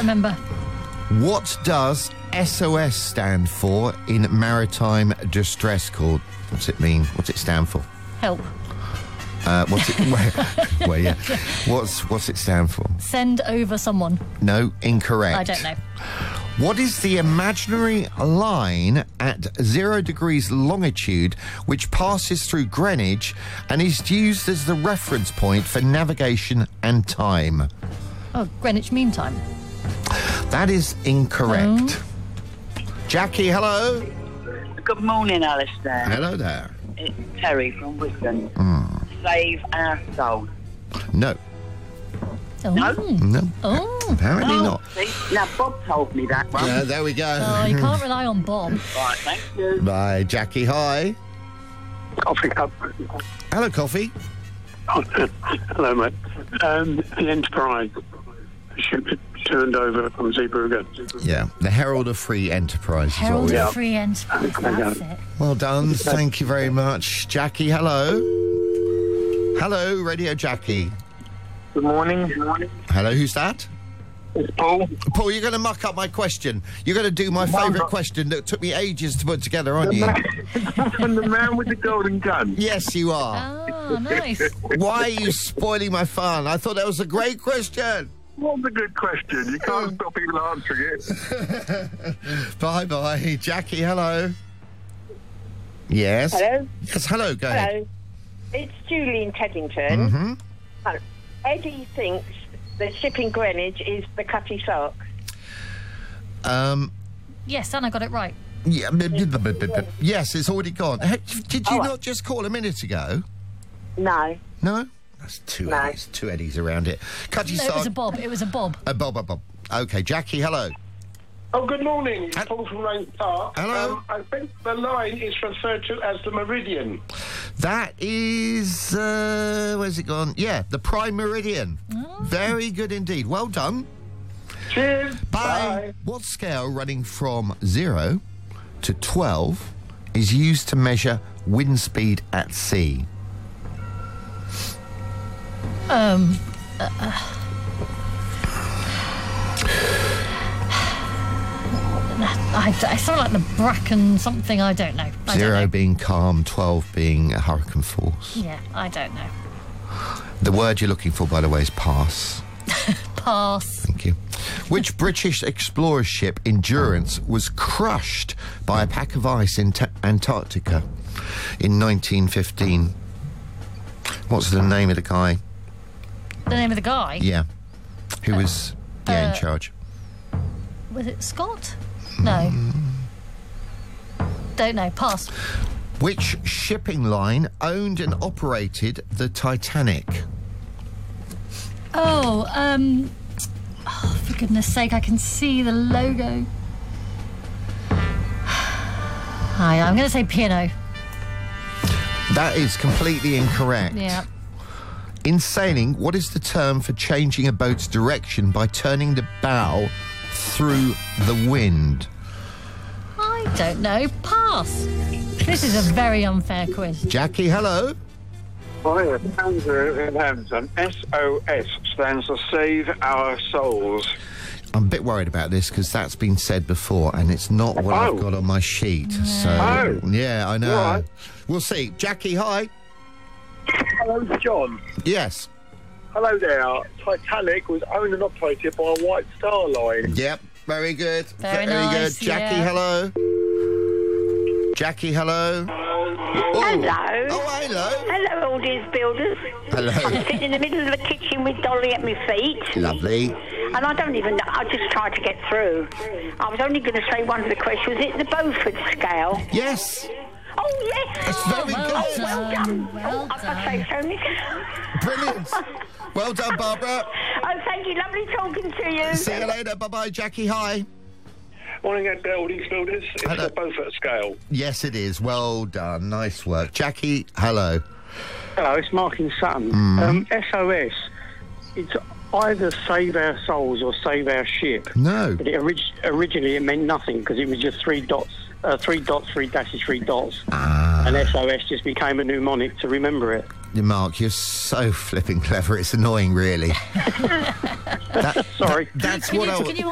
remember. What does SOS stand for in maritime distress call? What's it mean? What's it stand for? Help. What's it? Well, yeah. What's it stand for? Send over someone. No, incorrect. I don't know. What is the imaginary line at 0 degrees longitude which passes through Greenwich and is used as the reference point for navigation and time? Oh, Greenwich Mean Time. That is incorrect. Jackie, hello. Good morning, Alistair. Hello there. It's Terry from Wisdom. Save our soul. No. Oh. No. Oh. Apparently not. See? Now, Bob told me that one. Yeah, there we go. Oh, you can't rely on Bob. Right, thank you. Bye, Jackie. Hi. Coffee cup. Hello, Coffee. Hello, mate. The Enterprise should be turned over from Zeebrugge. Yeah, the Herald of Free Enterprise. is what Herald we- of Free Enterprise. That's it. Well done. Thank you very much. Jackie, hello. Hello, Radio Jackie. Good morning. Hello, who's that? It's Paul. Paul, you're going to muck up my question. You're going to do my favourite question that took me ages to put together, aren't you? The man with the golden gun. Yes, you are. Oh, nice. Why are you spoiling my fun? I thought that was a great question. What's a good question? You can't stop people answering it. Bye-bye. Jackie, hello. Yes. Hello? Yes, hello. Go ahead. Hello. It's Julie in Teddington. Mm-hmm. Hello. Eddie thinks the ship in Greenwich is the Cutty Sark. Yes, and I got it right. Yeah, yes, it's already gone. Hey, did you not just call a minute ago? No. No? That's two No. Eddies. Two Eddies around it. Cutty No, it was Sark. a Bob. It was a Bob. Bob. Okay, Jackie, hello. Oh, good morning. It's Paul from Rains Park. Hello. I think the line is referred to as the Meridian. That is, where's it gone? Yeah, the Prime Meridian. Very good indeed. Well done. Cheers. Bye. What scale running from 0 to 12 is used to measure wind speed at sea? It's something like the Bracken something, I don't know. I don't 0 know. being calm, 12 being a hurricane force. Yeah, I don't know. The word you're looking for, by the way, is pass. Pass. Thank you. Which British explorer ship, Endurance, was crushed by a pack of ice in Antarctica in 1915? What's the name of the guy? The name of the guy? Yeah. Who was in charge? Was it Scott? No. Don't know. Pass. Which shipping line owned and operated the Titanic? Oh, for goodness sake, I can see the logo. Hi, I'm going to say P&O. That is completely incorrect. Yeah. In sailing, what is the term for changing a boat's direction by turning the bow through the wind? I don't know. Pass. This is a very unfair quiz. Jackie, hello. Hi, Andrew in Hampton. SOS stands for Save Our Souls. I'm a bit worried about this because that's been said before and it's not what I've got on my sheet. So, yeah, I know. Right. We'll see. Jackie, hi. Hello, John. Yes. Hello there. Titanic was owned and operated by a White Star Line. Yep. Very good. Very nice, good. Jackie, yeah. hello. Jackie, hello. Oh. Hello. Oh, hello. Hello, audience builders. Hello. I'm sitting in the middle of the kitchen with Dolly at my feet. Lovely. And I don't even know. I just tried to get through. I was only going to say one of the questions. Was it the Beaufort scale? Yes. Oh, yes. It's very well good. Well done. Well I've got to say so, Nick. Brilliant. Well done, Barbara. Oh, thank you. Lovely talking to you. See you later. Bye-bye, Jackie. Hi. Morning, audience builders. It's Hello. the Beaufort scale. Yes, it is. Well done. Nice work. Jackie, hello. Hello, it's Mark in Sutton. SOS, it's either Save Our Souls or Save Our Ship. No. But originally it meant nothing because it was just three dots, three dashes, three dots. And SOS just became a mnemonic to remember it. Mark, you're so flipping clever. It's annoying, really. Sorry. That's Can what you, I... can you